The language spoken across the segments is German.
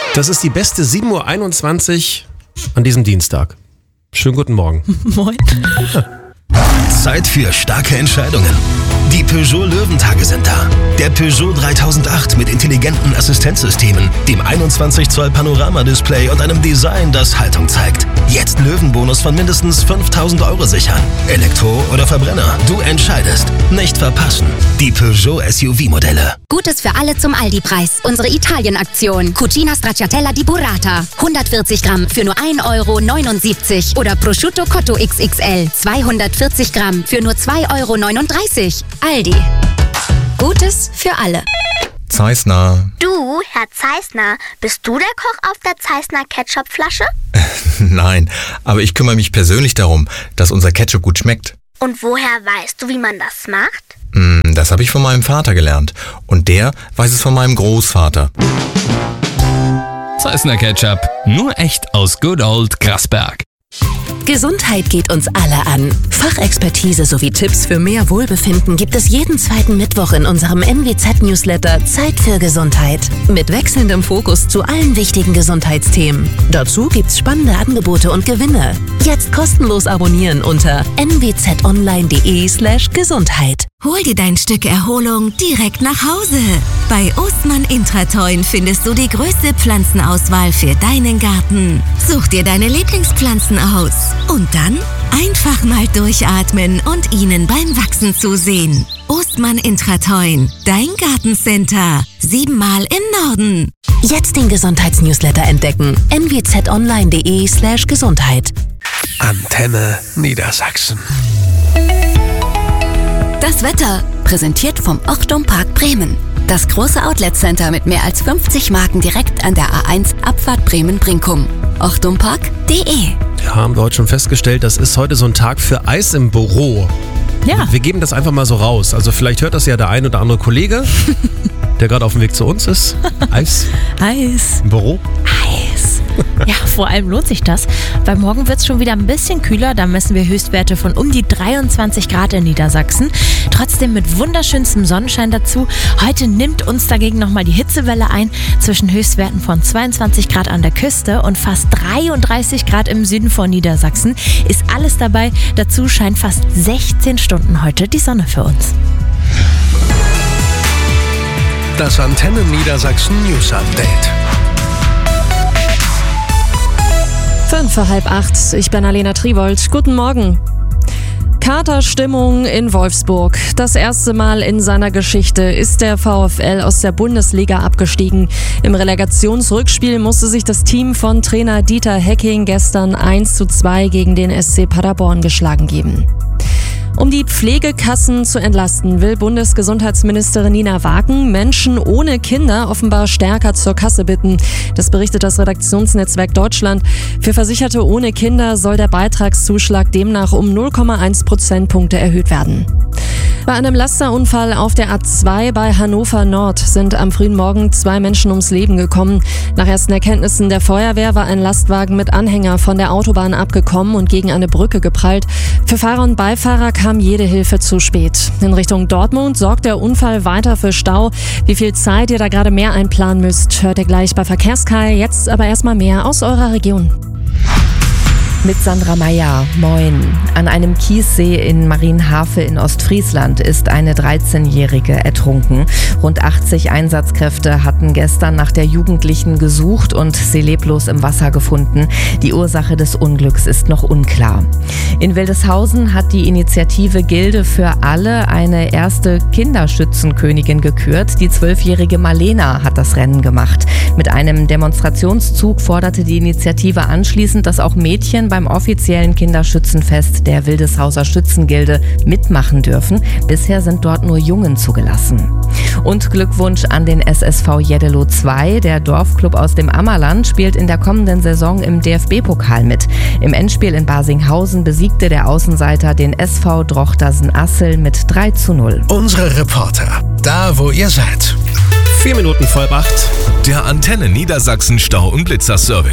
Das ist die beste 7:21 Uhr an diesem Dienstag. Schönen guten Morgen. Moin. Zeit für starke Entscheidungen. Die Peugeot Löwentage sind da. Der Peugeot 3008 mit intelligenten Assistenzsystemen, dem 21 Zoll Panoramadisplay und einem Design, das Haltung zeigt. Jetzt Löwenbonus von mindestens 5.000 € sichern. Elektro oder Verbrenner, du entscheidest. Nicht verpassen. Die Peugeot SUV-Modelle. Gutes für alle zum Aldi-Preis. Unsere Italien-Aktion. Cucina Stracciatella di Burrata. 140 Gramm für nur 1,79 € Oder Prosciutto Cotto XXL. 240 Gramm für nur 2,39 €. Aldi. Gutes für alle. Zeissner. Du, Herr Zeissner, bist du der Koch auf der Zeissner Ketchupflasche? Nein, aber ich kümmere mich persönlich darum, dass unser Ketchup gut schmeckt. Und woher weißt du, wie man das macht? Das habe ich von meinem Vater gelernt. Und der weiß es von meinem Großvater. Zeissner Ketchup. Nur echt aus Good Old Grasberg. Gesundheit geht uns alle an. Fachexpertise sowie Tipps für mehr Wohlbefinden gibt es jeden zweiten Mittwoch in unserem NWZ-Newsletter Zeit für Gesundheit. Mit wechselndem Fokus zu allen wichtigen Gesundheitsthemen. Dazu gibt's spannende Angebote und Gewinne. Jetzt kostenlos abonnieren unter nwzonline.de/Gesundheit. Hol dir dein Stück Erholung direkt nach Hause. Bei Ostmann Intratoin findest du die größte Pflanzenauswahl für deinen Garten. Such dir deine Lieblingspflanzen aus und dann einfach mal durchatmen und ihnen beim Wachsen zusehen. Ostmann Intratoin, dein Gartencenter. 7-mal im Norden. Jetzt den Gesundheitsnewsletter entdecken. nwzonline.de/Gesundheit. Antenne Niedersachsen. Das Wetter, präsentiert vom Ochtum Park Bremen. Das große Outlet-Center mit mehr als 50 Marken direkt an der A1 Abfahrt Bremen-Brinkum. ochtumpark.de. Wir haben heute schon festgestellt, das ist heute so ein Tag für Eis im Büro. Ja. Wir geben das einfach mal so raus. Also vielleicht hört das ja der ein oder andere Kollege, der gerade auf dem Weg zu uns ist. Eis im Büro. Eis. Ja, vor allem lohnt sich das, weil morgen wird es schon wieder ein bisschen kühler. Da messen wir Höchstwerte von um die 23 Grad in Niedersachsen. Trotzdem mit wunderschönstem Sonnenschein dazu. Heute nimmt uns dagegen nochmal die Hitzewelle ein. Zwischen Höchstwerten von 22 Grad an der Küste und fast 33 Grad im Süden von Niedersachsen ist alles dabei. Dazu scheint fast 16 Stunden heute die Sonne für uns. Das Antenne Niedersachsen News Update. 7:55. Ich bin Alena Triwold. Guten Morgen. Katerstimmung in Wolfsburg. Das erste Mal in seiner Geschichte ist der VfL aus der Bundesliga abgestiegen. Im Relegationsrückspiel musste sich das Team von Trainer Dieter Hecking gestern 1:2 gegen den SC Paderborn geschlagen geben. Um die Pflegekassen zu entlasten, will Bundesgesundheitsministerin Nina Wagen Menschen ohne Kinder offenbar stärker zur Kasse bitten. Das berichtet das Redaktionsnetzwerk Deutschland. Für Versicherte ohne Kinder soll der Beitragszuschlag demnach um 0,1 Prozentpunkte erhöht werden. Bei einem Lasterunfall auf der A2 bei Hannover Nord sind am frühen Morgen 2 Menschen ums Leben gekommen. Nach ersten Erkenntnissen der Feuerwehr war ein Lastwagen mit Anhänger von der Autobahn abgekommen und gegen eine Brücke geprallt. Für Fahrer und Beifahrer kam jede Hilfe zu spät. In Richtung Dortmund sorgt der Unfall weiter für Stau. Wie viel Zeit ihr da gerade mehr einplanen müsst, hört ihr gleich bei Verkehrskai. Jetzt aber erstmal mehr aus eurer Region. Mit Sandra Meyer. Moin. An einem Kiessee in Marienhafe in Ostfriesland ist eine 13-Jährige ertrunken. Rund 80 Einsatzkräfte hatten gestern nach der Jugendlichen gesucht und sie leblos im Wasser gefunden. Die Ursache des Unglücks ist noch unklar. In Wildeshausen hat die Initiative Gilde für alle eine erste Kinderschützenkönigin gekürt. Die 12-jährige Marlena hat das Rennen gemacht. Mit einem Demonstrationszug forderte die Initiative anschließend, dass auch Mädchen beim offiziellen Kinderschützenfest der Wildeshauser Schützengilde mitmachen dürfen. Bisher sind dort nur Jungen zugelassen. Und Glückwunsch an den SSV Jeddelo 2. Der Dorfclub aus dem Ammerland spielt in der kommenden Saison im DFB-Pokal mit. Im Endspiel in Barsinghausen besiegte der Außenseiter den SV Drochtersen-Assel mit 3:0. Unsere Reporter, da wo ihr seid. 4 Minuten vor 8. Der Antenne Niedersachsen Stau- und Blitzerservice.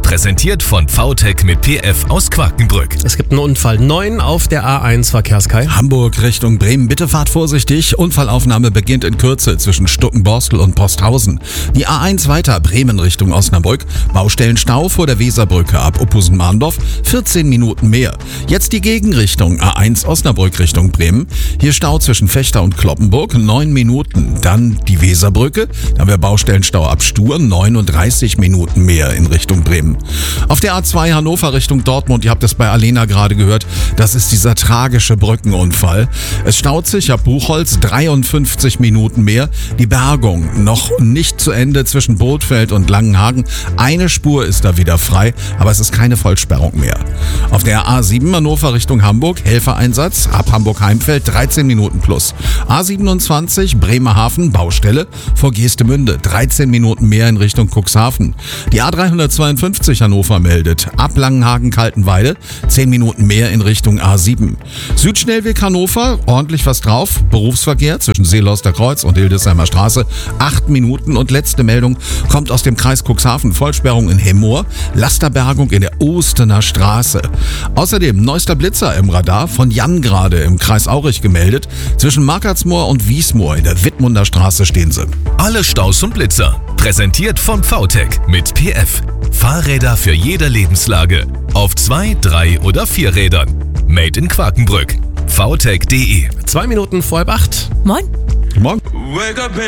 Präsentiert von VTech mit PF aus Quakenbrück. Es gibt einen Unfall. 9 auf der A1 Verkehrskai. Hamburg Richtung Bremen. Bitte fahrt vorsichtig. Unfallaufnahme beginnt in Kürze zwischen Stuckenborstel und Posthausen. Die A1 weiter Bremen Richtung Osnabrück. Baustellenstau vor der Weserbrücke ab Oppusen-Mahndorf. 14 Minuten mehr. Jetzt die Gegenrichtung. A1 Osnabrück Richtung Bremen. Hier Stau zwischen Vechta und Cloppenburg. 9 Minuten. Dann die Weserbrücke. Da haben wir Baustellenstau ab Stur. 39 Minuten mehr in Richtung Bremen. Auf der A2 Hannover Richtung Dortmund, ihr habt es bei Alena gerade gehört, das ist dieser tragische Brückenunfall. Es staut sich ab Buchholz 53 Minuten mehr. Die Bergung noch nicht zu Ende zwischen Bothfeld und Langenhagen. Eine Spur ist da wieder frei, aber es ist keine Vollsperrung mehr. Auf der A7 Hannover Richtung Hamburg, Helfereinsatz ab Hamburg-Heimfeld 13 Minuten plus. A27 Bremerhaven, Baustelle vor Geestemünde, 13 Minuten mehr in Richtung Cuxhaven. Die A352 Hannover meldet ab Langenhagen-Kaltenweide 10 Minuten mehr in Richtung A7. Südschnellweg Hannover, ordentlich was drauf. Berufsverkehr zwischen Seeloster Kreuz und Hildesheimer Straße 8 Minuten. Und letzte Meldung kommt aus dem Kreis Cuxhaven. Vollsperrung in Hemmoor, Lasterbergung in der Ostener Straße. Außerdem neuester Blitzer im Radar von Jan gerade im Kreis Aurich gemeldet. Zwischen Markartsmoor und Wiesmoor in der Wittmunder Straße stehen sie. Alle Staus und Blitzer. Präsentiert von VTech mit PF. Fahrräder für jede Lebenslage. Auf 2, 3 oder 4 Rädern. Made in Quakenbrück. VTech.de. 2 Minuten vor 7:30. Moin. Morgen.